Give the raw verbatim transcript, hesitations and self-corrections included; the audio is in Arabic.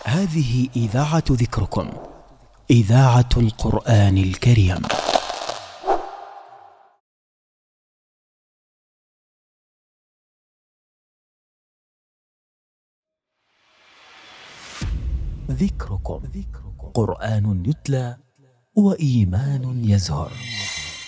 هذه إذاعة ذكركم، إذاعة القرآن الكريم. ذكركم قرآن يتلى وإيمان يزهر.